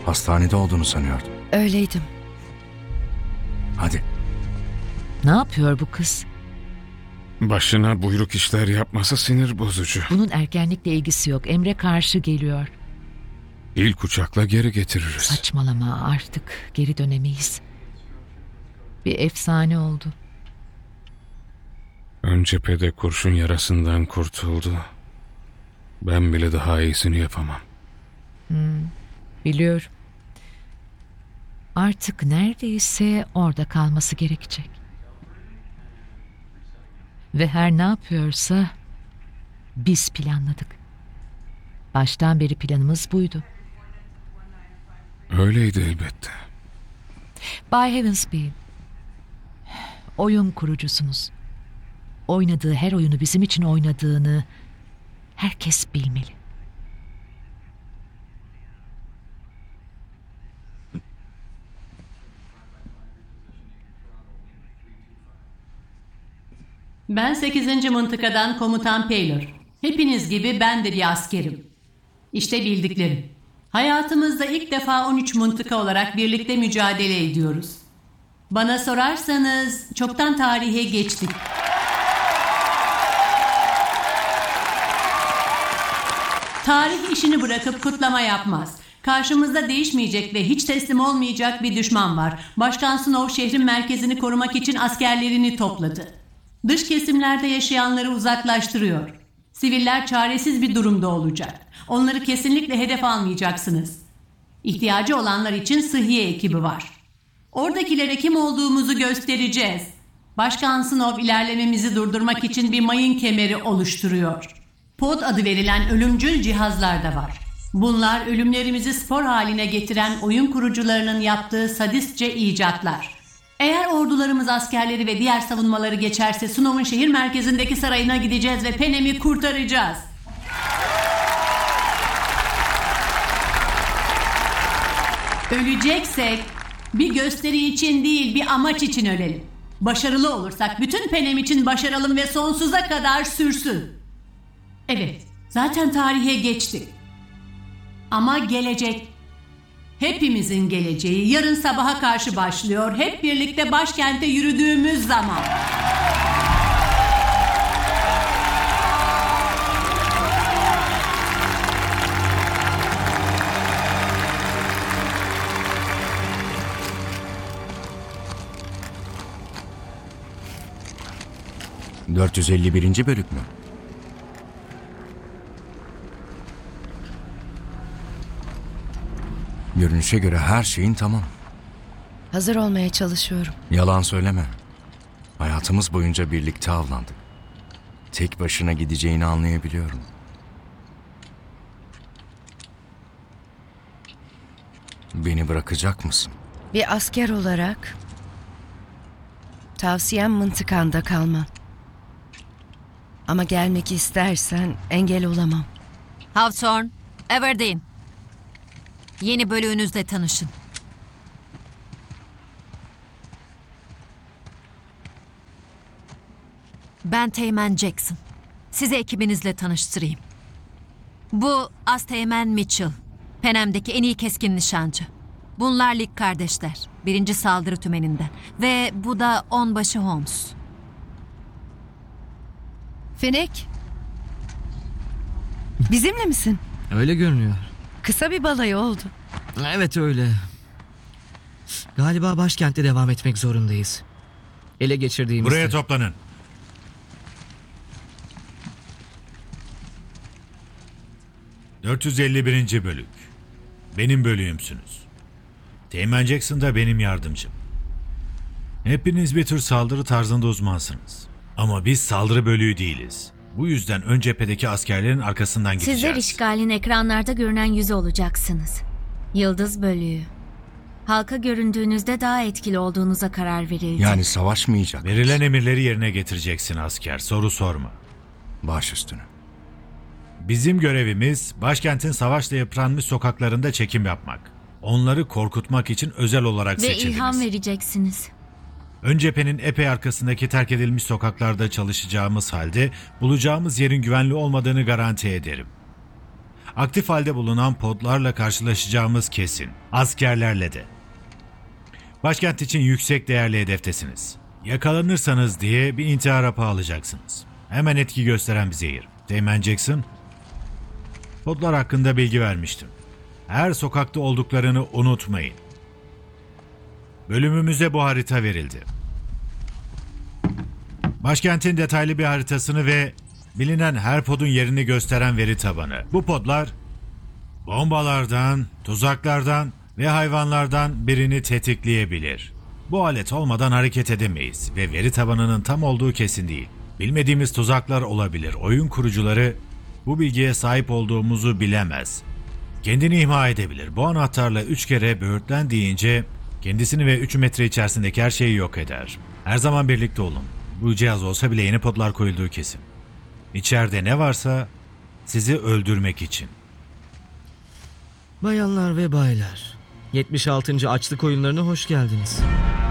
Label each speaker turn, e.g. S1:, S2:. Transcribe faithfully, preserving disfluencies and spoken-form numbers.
S1: Hastanede olduğunu sanıyordum.
S2: Öyleydim.
S1: Hadi.
S3: Ne yapıyor bu kız?
S4: Başına buyruk işler yapması sinir bozucu.
S3: Bunun ergenlikle ilgisi yok. Emre karşı geliyor.
S4: İlk uçakla geri getiririz.
S3: Saçmalama, artık geri dönemeyiz. Bir efsane oldu.
S4: Ön cephede kurşun yarasından kurtuldu. Ben bile daha iyisini yapamam.
S3: Hmm, biliyorum. Artık neredeyse orada kalması gerekecek. Ve her ne yapıyorsa biz planladık. Baştan beri planımız buydu.
S4: Öyleydi elbette.
S3: Bay Heavensby, oyun kurucusunuz. Oynadığı her oyunu bizim için oynadığını herkes bilmeli.
S5: Ben sekizinci mıntıkadan komutan Paylor. Hepiniz gibi ben de bir askerim. İşte bildiklerim. Hayatımızda ilk defa on üç mıntıka olarak birlikte mücadele ediyoruz. Bana sorarsanız çoktan tarihe geçtik. Tarih işini bırakıp kutlama yapmaz. Karşımızda değişmeyecek ve hiç teslim olmayacak bir düşman var. Başkan Snow şehrin merkezini korumak için askerlerini topladı. Dış kesimlerde yaşayanları uzaklaştırıyor. Siviller çaresiz bir durumda olacak. Onları kesinlikle hedef almayacaksınız. İhtiyacı olanlar için sıhhiye ekibi var. Oradakilere kim olduğumuzu göstereceğiz. Başkan Snow ilerlememizi durdurmak için bir mayın kemeri oluşturuyor. Pod adı verilen ölümcül cihazlar da var. Bunlar ölümlerimizi spor haline getiren oyun kurucularının yaptığı sadistçe icatlar. Eğer ordularımız askerleri ve diğer savunmaları geçerse Snow'un şehir merkezindeki sarayına gideceğiz ve Penem'i kurtaracağız. Öleceksek bir gösteri için değil, bir amaç için ölelim. Başarılı olursak bütün Penem için başaralım ve sonsuza kadar sürsün. Evet, zaten tarihe geçtik. Ama gelecek, hepimizin geleceği yarın sabaha karşı başlıyor. Hep birlikte başkente yürüdüğümüz zaman.
S1: dört yüz elli birinci bölük mü? Görünüşe göre her şeyin tamam.
S2: Hazır olmaya çalışıyorum.
S1: Yalan söyleme. Hayatımız boyunca birlikte avlandık. Tek başına gideceğini anlayabiliyorum. Beni bırakacak mısın?
S2: Bir asker olarak tavsiyem mıntıkanda kalman. Ama gelmek istersen engel olamam.
S6: Hawthorne, Everdeen. Yeni bölüğünüzle tanışın. Ben Teğmen Jackson. Sizi ekibinizle tanıştırayım. Bu Asteğmen Mitchell. Penem'deki en iyi keskin nişancı. Bunlar Lig kardeşler. Birinci saldırı tümeninden. Ve bu da onbaşı Holmes.
S2: Fenek. Bizimle misin?
S7: Öyle görünüyor.
S2: Kısa bir balayı oldu.
S7: Evet öyle. Galiba başkentte devam etmek zorundayız. Ele geçirdiğimiz...
S8: Buraya toplanın. dört yüz elli birinci bölük. Benim bölüğümsünüz. Teğmen Jackson da benim yardımcım. Hepiniz bir tür saldırı tarzında uzmansınız. Ama biz saldırı bölüğü değiliz. Bu yüzden ön cephedeki askerlerin arkasından gideceğiz.
S9: Sizler işgalin ekranlarda görünen yüzü olacaksınız. Yıldız bölüğü. Halka göründüğünüzde daha etkili olduğunuza karar verildi.
S1: Yani savaşmayacak.
S8: Verilen emirleri yerine getireceksin asker. Soru sorma.
S1: Baş üstüne.
S8: Bizim görevimiz başkentin savaşla yıpranmış sokaklarında çekim yapmak. Onları korkutmak için özel olarak
S9: Ve
S8: seçildiniz.
S9: ilham vereceksiniz.
S8: Ön cephenin epey arkasındaki terk edilmiş sokaklarda çalışacağımız halde bulacağımız yerin güvenli olmadığını garanti ederim. Aktif halde bulunan podlarla karşılaşacağımız kesin. Askerlerle de. Başkent için yüksek değerli hedeftesiniz. Yakalanırsanız diye bir intihar hapı alacaksınız. Hemen etki gösteren bir zehir. Teğmen Jackson, podlar hakkında bilgi vermiştim. Her sokakta olduklarını unutmayın. Bölümümüze bu harita verildi. Başkentin detaylı bir haritasını ve bilinen her podun yerini gösteren veri tabanı. Bu podlar bombalardan, tuzaklardan ve hayvanlardan birini tetikleyebilir. Bu alet olmadan hareket edemeyiz ve veri tabanının tam olduğu kesin değil. Bilmediğimiz tuzaklar olabilir. Oyun kurucuları bu bilgiye sahip olduğumuzu bilemez. Kendini imha edebilir. Bu anahtarla üç kere böğürtlen deyince kendisini ve üç metre içerisindeki her şeyi yok eder. Her zaman birlikte olun. Bu cihaz olsa bile yeni podlar koyulduğu kesin. İçeride ne varsa sizi öldürmek için.
S7: Bayanlar ve baylar, yetmiş altıncı açlık oyunlarına hoş geldiniz.